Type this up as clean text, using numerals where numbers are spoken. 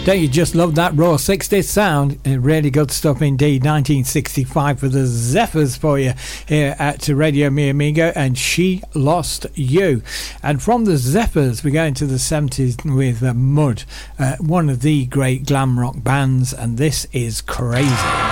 Don't you just love that raw 60s sound? Really good stuff indeed. 1965 for the Zephyrs for you here at Radio Mi Amigo, and She Lost You. And from the Zephyrs we go into the 70s with Mud, one of the great glam rock bands, and this is Crazy.